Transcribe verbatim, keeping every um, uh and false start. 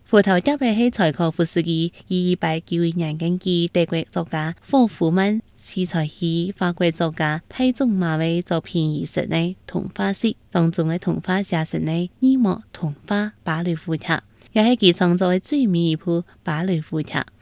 胡桃夾嘅係柴可夫斯基一八九一年根據德國作家霍夫曼取材於法國作家太宗馬威作品而成嘅童話集，當中嘅童話寫成嘅二幕童話芭蕾舞劇，也係佢創作嘅最後一部芭蕾舞劇。